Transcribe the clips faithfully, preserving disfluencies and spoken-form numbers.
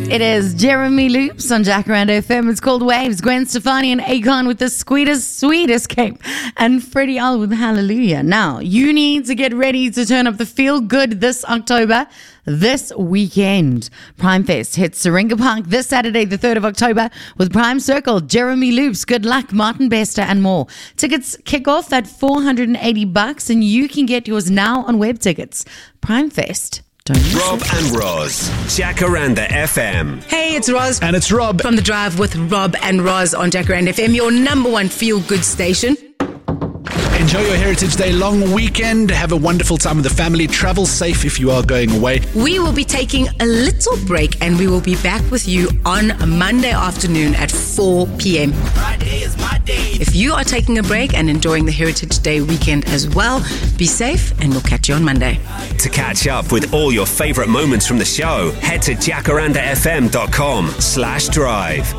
It is Jeremy Loops on Jacaranda F M. It's called Waves. Gwen Stefani and Akon with the sweetest, sweet escape. And Freddie L with Hallelujah. Now, you need to get ready to turn up the feel good this October, this weekend. Prime Fest hits Syringa Park this Saturday, the third of October, with Prime Circle, Jeremy Loops, Good Luck, Martin Bester, and more. Tickets kick off at four hundred eighty bucks, and you can get yours now on web tickets. Prime Fest. Rob and Roz, Jacaranda F M. Hey, it's Roz. And it's Rob. From The Drive with Rob and Roz on Jacaranda F M, your number one feel-good station. Enjoy your Heritage Day long weekend. Have a wonderful time with the family. Travel safe if you are going away. We will be taking a little break and we will be back with you on Monday afternoon at four p.m. Friday is my day. If you are taking a break and enjoying the Heritage Day weekend as well, be safe and we'll catch you on Monday. To catch up with all your favourite moments from the show, head to jacarandafm.com slash drive.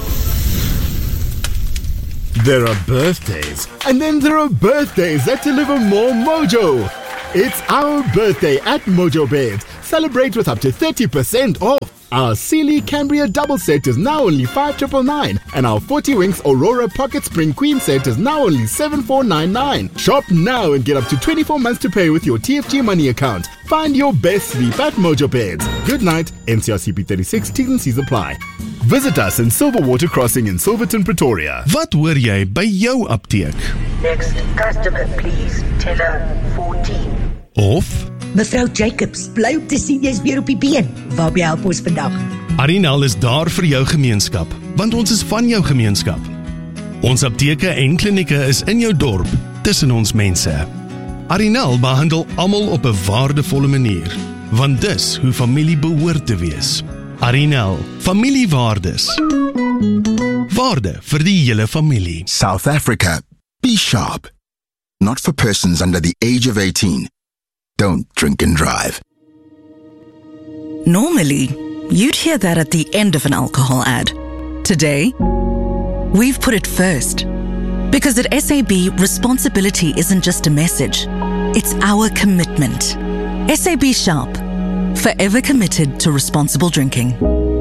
There are birthdays, and then there are birthdays that deliver more mojo. It's our birthday at Mojo Beds. Celebrate with up to thirty percent off. Our Sealy Cambria double set is now only five thousand nine hundred ninety-nine, and our forty Winks Aurora Pocket Spring Queen set is now only seven thousand four hundred ninety-nine. Shop now and get up to twenty-four months to pay with your T F G money account. Find your best sleep at Mojo Beds. Good night. N C R C P thirty-six, T's and C's apply. Visit us in Silverwater Crossing in Silverton, Pretoria. Wat hoor jy by jou apteek? Next customer, please. Teller fourteen. Of Mevrou Jacobs, bly op te sien jy's weer op die been. Waarby help ons vandag? Arinal is daar vir jou gemeenskap, want ons is van jou gemeenskap. Ons apteke en klinieke is in jou dorp, tussen ons mense. Arinal behandel almal op 'n waardevolle manier, want dis hoe familie behoort te wees. Arinal, familiewaardes. Waarde vir die hele familie. South Africa, be sharp. Not for persons under the age of eighteen. Don't drink and drive. Normally, you'd hear that at the end of an alcohol ad. Today, we've put it first. Because at S A B, responsibility isn't just a message, it's our commitment. S A B Sharp, forever committed to responsible drinking.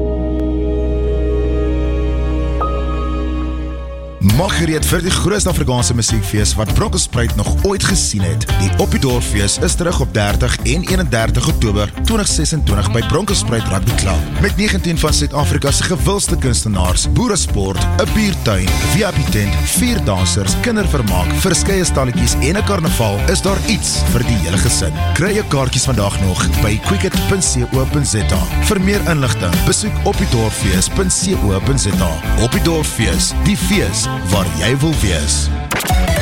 Maak gereed vir die grootste Afrikaanse musiekfees wat Bronkhorstspruit nog ooit gesien het. Die Op die Dorpfees is terug op dertig en eenendertig Oktober twintig sesentwintig by Bronkhorstspruit Rugby Club. Met negentien van Suid-Afrika se gewildste kunstenaars, boeresport, 'n biertuin, V I P tent, vier dansers, kindervermaak, verskeie stalletjies en 'n karnaval, is daar iets vir die hele gesin. Kry jou kaartjies vandag nog by quicket punt co punt za. Vir meer inligting, besoek op die dorpfees punt co punt za. Op die Dorpfees, die fees waar jy wil wees.